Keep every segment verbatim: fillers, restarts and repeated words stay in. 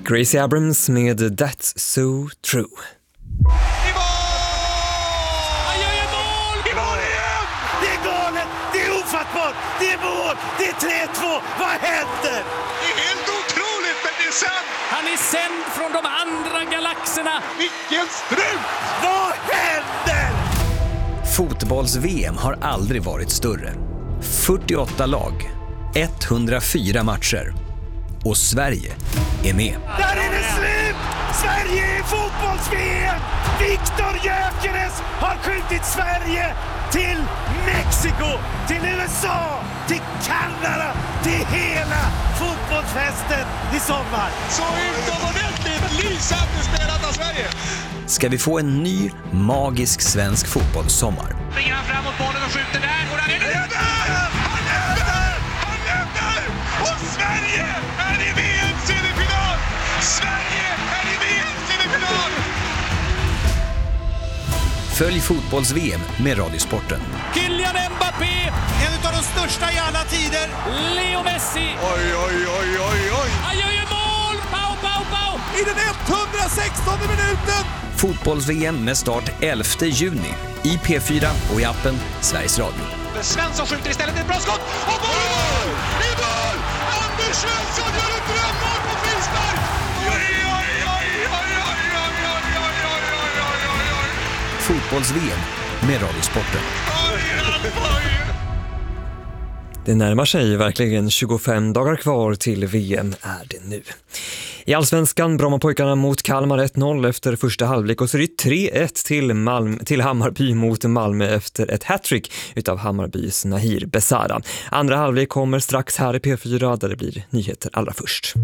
Gracie Abrams med That's So True. Han gör ju mål! I mål igen! Det är galet! Det är ofattbart! Det är mål! Det är tre två! Vad händer? Det är helt otroligt, men det är sant! Han är sänd från de andra galaxerna. Vilken strut! Vad händer? Fotbolls-V M har aldrig varit större. fyrtioåtta lag, etthundrafyra matcher. Och Sverige är med. Där är det slut! Sverige är fotbolls-V M! Viktor Gyökeres har skjutit Sverige till Mexiko, till U S A, till Kanada, till hela fotbollsfesten i sommar. Så utomordentligt lysande spelat av Sverige! Ska vi få en ny, magisk svensk fotbollssommar? Springer han framåt bollen och skjuter där. Och där är det där! Han är där! Han är där! Och Sverige är i V M-semifinal! Sverige är i V M-semifinal! Följ fotbolls-V M med Radiosporten. Kylian Mbappé, En av de största i alla tider. Leo Messi. Oj, oj, oj, oj, oj! Han gör ju mål! Pau, pau, pau! I den etthundrasextonde minuten. Fotbolls-V M med start elfte juni i P fyra och i appen Sveriges Radio. Svensson skjuter istället ett bra skott. Och mål! I mål! Anders Svensson gör ett drömmål på frispark! Oj, oj, oj, oj, oj, oj, oj, oj, oj, oj, oj, oj. Fotbolls-V M med Radiosporten. Oj, oj, oj. Det närmar sig verkligen tjugofem dagar kvar till V M är det nu. I Allsvenskan Brommapojkarna mot Kalmar ett noll efter första halvlek och så är det tre ett till, Malm- till Hammarby mot Malmö efter ett hattrick utav Hammarbys Nahir Besara. Andra halvlek kommer strax här i P fyra där det blir nyheter allra först.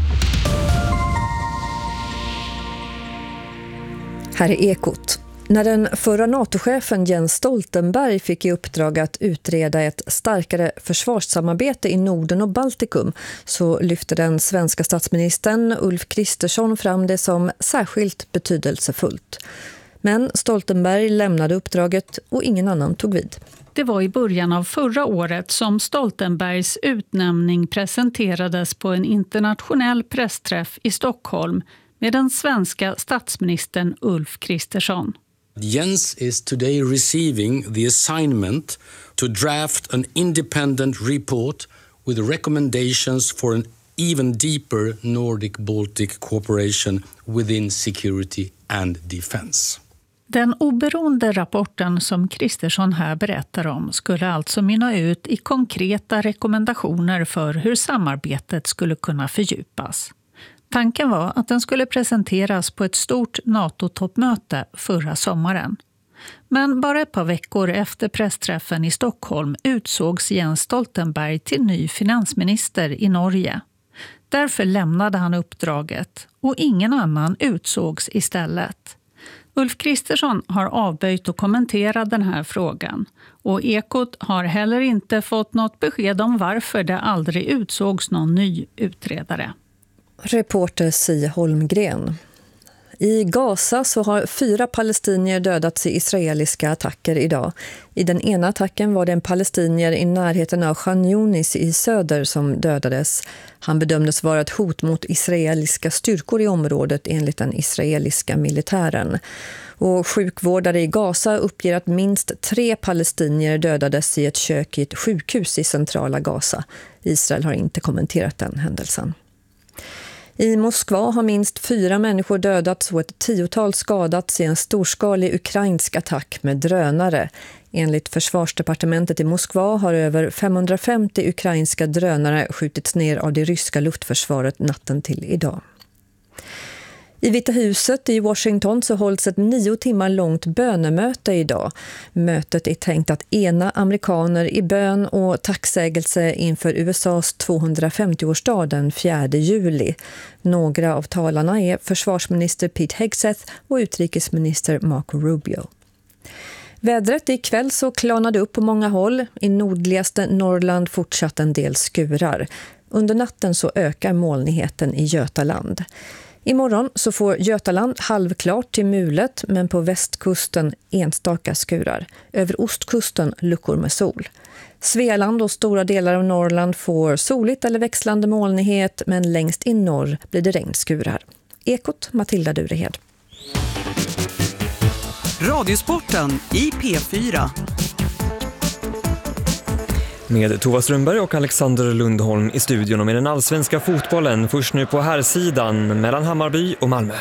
Här är Ekot. När den förra NATO-chefen Jens Stoltenberg fick i uppdrag att utreda ett starkare försvarssamarbete i Norden och Baltikum så lyfte den svenska statsministern Ulf Kristersson fram det som särskilt betydelsefullt. Men Stoltenberg lämnade uppdraget och ingen annan tog vid. Det var i början av förra året som Stoltenbergs utnämning presenterades på en internationell pressträff i Stockholm med den svenska statsministern Ulf Kristersson. Jens is today receiving the assignment to draft an independent report with recommendations for an even deeper Nordic-Baltic cooperation within security and defense. Den oberoende rapporten som Kristersson här berättar om skulle alltså mynna ut i konkreta rekommendationer för hur samarbetet skulle kunna fördjupas. Tanken var att den skulle presenteras på ett stort NATO-toppmöte förra sommaren. Men bara ett par veckor efter pressträffen i Stockholm utsågs Jens Stoltenberg till ny finansminister i Norge. Därför lämnade han uppdraget och ingen annan utsågs istället. Ulf Kristersson har avböjt att kommentera den här frågan och Ekot har heller inte fått något besked om varför det aldrig utsågs någon ny utredare. Reporter Si Holmgren. I Gaza så har fyra palestinier dödats i israeliska attacker idag. I den ena attacken var det en palestinier i närheten av Khan Yunis i söder som dödades. Han bedömdes vara ett hot mot israeliska styrkor i området enligt den israeliska militären. Och sjukvårdare i Gaza uppger att minst tre palestinier dödades i ett kök i ett sjukhus i centrala Gaza. Israel har inte kommenterat den händelsen. I Moskva har minst fyra människor dödats och ett tiotal skadats i en storskalig ukrainsk attack med drönare. Enligt försvarsdepartementet i Moskva har över femhundrafemtio ukrainska drönare skjutits ner av det ryska luftförsvaret natten till idag. I Vita huset i Washington så hålls ett nio timmar långt bönemöte idag. Mötet är tänkt att ena amerikaner i bön och tacksägelse inför U S A:s tvåhundrafemtioårsdag den fjärde juli. Några av talarna är försvarsminister Pete Hegseth och utrikesminister Marco Rubio. Vädret ikväll så klarnade upp på många håll. I nordligaste Norrland fortsatt en del skurar. Under natten så ökar molnigheten i Götaland. Imorgon så får Götaland halvklart till mulet, men på västkusten enstaka skurar. Över ostkusten luckor med sol. Svealand och stora delar av Norrland får soligt eller växlande molnighet, men längst i norr blir det regnskurar. Ekot Matilda Durehed. Radiosporten i P fyra. Med Tova Strömberg och Alexander Lundholm i studion och med den allsvenska fotbollen. Först nu på här sidan mellan Hammarby och Malmö.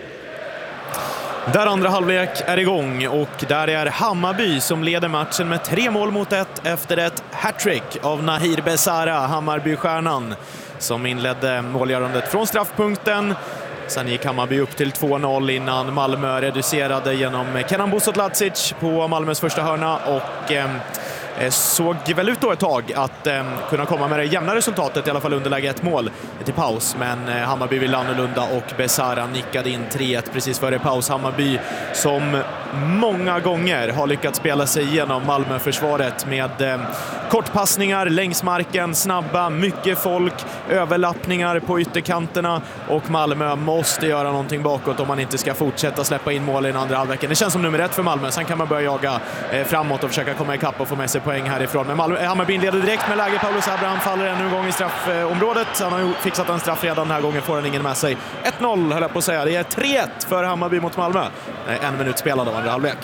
Där andra halvlek är igång och där är Hammarby som leder matchen med tre mål mot ett efter ett hattrick av Nahir Besara, Hammarby-stjärnan, som inledde målgörandet från straffpunkten. Sen gick Hammarby upp till två noll innan Malmö reducerade genom Kenan Bosotlacic på Malmös första hörna och eh, såg väl ut då ett tag att eh, kunna komma med det jämna resultatet, i alla fall underläge ett mål till paus. Men eh, Hammarby ville annorlunda och Besara nickade in tre ett precis före paus. Hammarby som många gånger har lyckats spela sig igenom Malmö-försvaret med eh, kortpassningar längs marken, snabba, mycket folk, överlappningar på ytterkanterna, och Malmö måste göra någonting bakåt om man inte ska fortsätta släppa in mål i den andra halvleken. Det känns som nummer ett för Malmö. Sen kan man börja jaga eh, framåt och försöka komma ikapp och få med sig poäng härifrån. Men Malmö, Hammarby inleder direkt med läge. Paulus Abraham faller ännu en gång i straffområdet. Han har ju fixat en straff redan den här gången, får han ingen med sig. ett noll höll jag på att säga. Det är tre ett för Hammarby mot Malmö. En minut spelad av andra halvlek.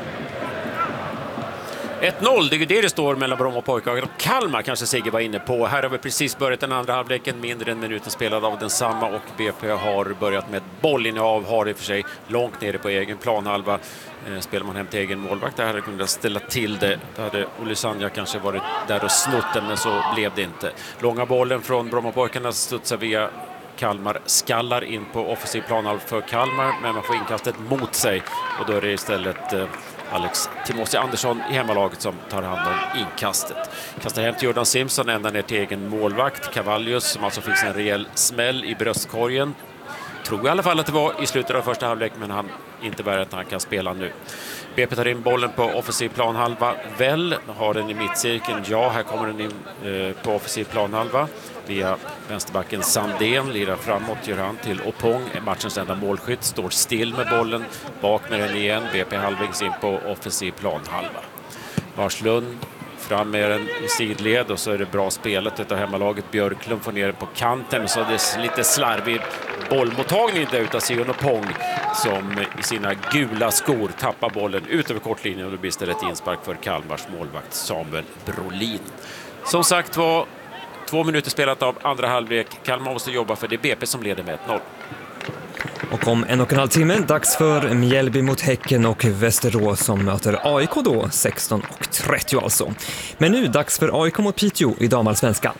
ett noll, det är ju det det står mellan Brommapojkarna och Kalmar, kanske Sigge var inne på. Här har vi precis börjat den andra halvleken, mindre än minuten spelad av densamma, och B P har börjat med bollinnehav, har i och för sig långt nere på egen planhalva. Eh, spelar man hem till egen målvakt, där hade det kunnat ställa till det. Då hade Olle Sanja kanske varit där och snott den, men så blev det inte. Långa bollen från Brommapojkarna studsar via Kalmar, skallar in på offensiv planhalv för Kalmar, men man får inkastet mot sig, och då är det istället eh, Alex Timossi Andersson i hemmalaget som tar hand om inkastet. Kastar hem till Jordan Simpson ända ner till egen målvakt Cavallius, som alltså fick en rejäl smäll i bröstkorgen. Tror i alla fall att det var i slutet av första halvlek, men han inte bär att han kan spela nu. B P tar in bollen på offensiv planhalva. Väl har den i mittcirkeln. Ja, här kommer den in eh, på offensiv planhalva. Via vänsterbacken Sandén lirar framåt, gör han till Opong. Matchens enda målskytt, står still med bollen. Bak med den igen. B P halvvägs in på offensiv planhalva. Varslund fram med den i sidled, och så är det bra spelet av hemmalaget. Björklund får ner den på kanten, så det är lite slarvig bollmottagning där utav Sion Opong, som i sina gula skor tappar bollen ut över kortlinjen, och det blir istället inspark för Kalmars målvakt Samuel Brolin. Som sagt var, två minuter spelat av andra halvlek. Kalmar måste jobba, för det är B P som leder med ett noll. Och om en och en halv timme, dags för Mjällby mot Häcken och Västerås som möter A I K då, sexton och trettio alltså. Men nu dags för A I K mot Piteå i damallsvenskan.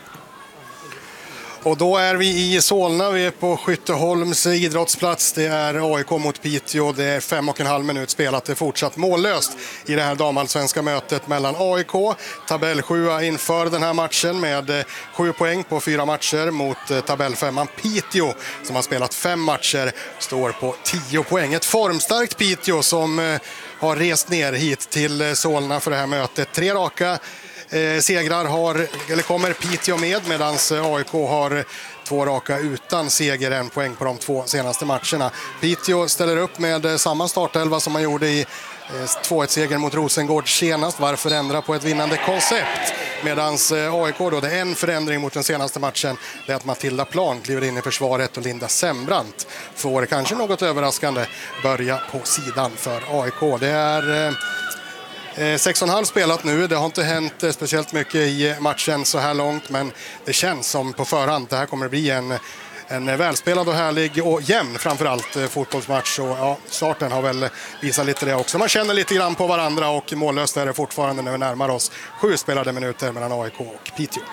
Och då är vi i Solna, vi är på Skytteholms idrottsplats. Det är A I K mot Piteå, det är fem och en halv minut spelat. Det är fortsatt mållöst i det här damallsvenska mötet mellan A I K, tabellsjua inför den här matchen med sju poäng på fyra matcher, mot tabellfemman Piteå som har spelat fem matcher, står på tio poäng. Ett formstarkt Piteå som har rest ner hit till Solna för det här mötet. Tre raka Eh, segrar har, eller kommer Piteå med, medan A I K har två raka utan seger, en poäng på de två senaste matcherna. Piteå ställer upp med samma startelva som man gjorde i eh, två ett seger mot Rosengård senast. Varför ändra på ett vinnande koncept? Medan A I K då, det är en förändring mot den senaste matchen, det är att Matilda Plan kliver in i försvaret och Linda Sembrant får kanske något överraskande börja på sidan för A I K. Det är eh, sex och en halv spelat nu, det har inte hänt speciellt mycket i matchen så här långt, men det känns som på förhand det här kommer att bli en, en välspelad och härlig och jämn framförallt fotbollsmatch, och ja, starten har väl visat lite det också. Man känner lite grann på varandra, och mållöst är det fortfarande när vi närmar oss sju spelade minuter mellan A I K och Piteå.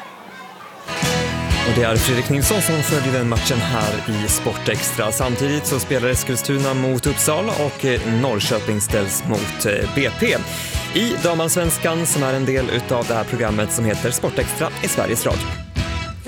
Och det är Fredrik Nilsson som följer den matchen här i Sportextra. Samtidigt så spelar Eskilstuna mot Uppsala och Norrköping ställs mot B P. I damallsvenskan, som är en del utav det här programmet som heter Sportextra i Sveriges Radio.